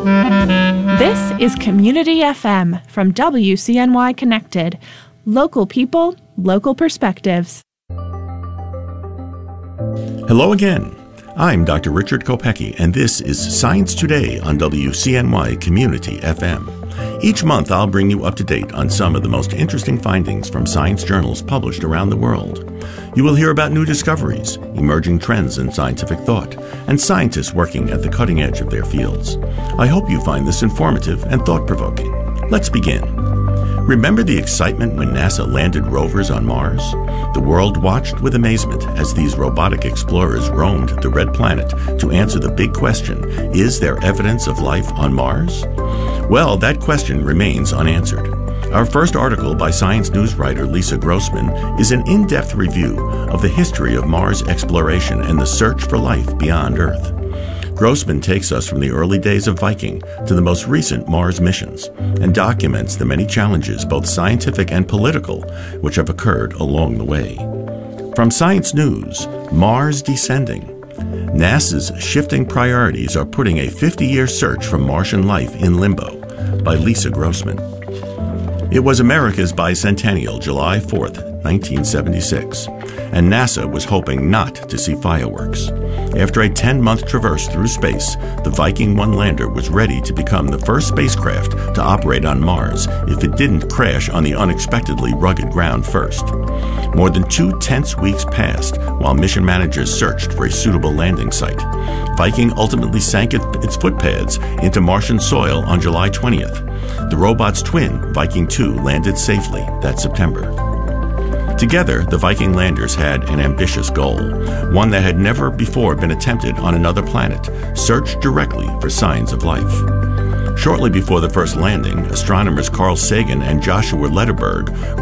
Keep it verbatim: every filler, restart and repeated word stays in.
This is Community F M from W C N Y Connected. Local people, local perspectives. Hello again. I'm Doctor Richard Kopecki, and this is Science Today on W C N Y Community F M. Each month, I'll bring you up to date on some of the most interesting findings from science journals published around the world. You will hear about new discoveries, emerging trends in scientific thought, and scientists working at the cutting edge of their fields. I hope you find this informative and thought-provoking. Let's begin. Remember the excitement when NASA landed rovers on Mars? The world watched with amazement as these robotic explorers roamed the red planet to answer the big question, is there evidence of life on Mars? Well, that question remains unanswered. Our first article by Science News writer Lisa Grossman is an in-depth review of the history of Mars exploration and the search for life beyond Earth. Grossman takes us from the early days of Viking to the most recent Mars missions and documents the many challenges, both scientific and political, which have occurred along the way. From Science News, Mars Descending. NASA's shifting priorities are putting a fifty-year search for Martian life in limbo, by Lisa Grossman. It was America's bicentennial, July fourth, nineteen seventy-six, and NASA was hoping not to see fireworks. After a ten-month traverse through space, the Viking one lander was ready to become the first spacecraft to operate on Mars if it didn't crash on the unexpectedly rugged ground first. More than two tense weeks passed while mission managers searched for a suitable landing site. Viking ultimately sank it, its footpads into Martian soil on July twentieth. The robot's twin, Viking two, landed safely that September. Together, the Viking landers had an ambitious goal, one that had never before been attempted on another planet: search directly for signs of life. Shortly before the first landing, astronomers Carl Sagan and Joshua Lederberg